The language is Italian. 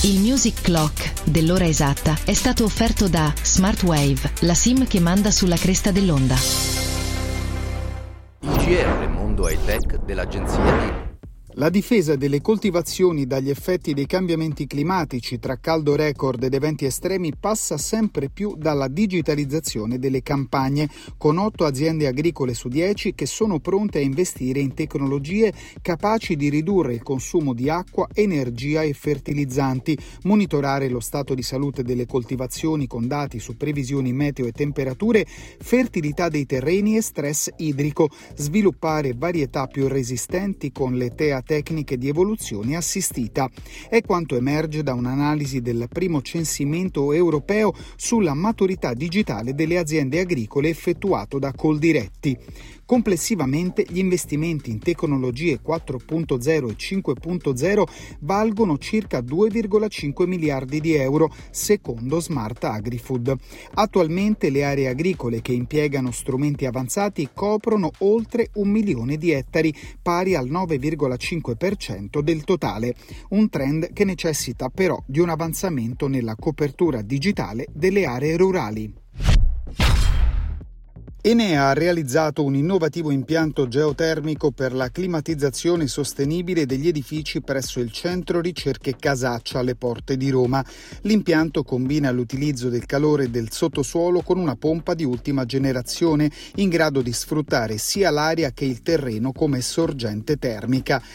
Il Music Clock dell'ora esatta è stato offerto da Smartwave, la SIM che manda sulla cresta dell'onda. Il GR Mondo High Tech dell'agenzia DIL. La difesa delle coltivazioni dagli effetti dei cambiamenti climatici tra caldo record ed eventi estremi passa sempre più dalla digitalizzazione delle campagne, con 8 aziende agricole su 10 che sono pronte a investire in tecnologie capaci di ridurre il consumo di acqua, energia e fertilizzanti, monitorare lo stato di salute delle coltivazioni con dati su previsioni meteo e temperature, fertilità dei terreni e stress idrico, sviluppare varietà più resistenti con le tecniche di evoluzione assistita. È quanto emerge da un'analisi del primo censimento europeo sulla maturità digitale delle aziende agricole effettuato da Coldiretti. Complessivamente gli investimenti in tecnologie 4.0 e 5.0 valgono circa 2,5 miliardi di euro, secondo Smart Agri-Food. Attualmente le aree agricole che impiegano strumenti avanzati coprono oltre 1 milione di ettari, pari al 9,5% del totale, un trend che necessita però di un avanzamento nella copertura digitale delle aree rurali. Enea ha realizzato un innovativo impianto geotermico per la climatizzazione sostenibile degli edifici presso il Centro Ricerche Casaccia alle porte di Roma. L'impianto combina l'utilizzo del calore del sottosuolo con una pompa di ultima generazione in grado di sfruttare sia l'aria che il terreno come sorgente termica.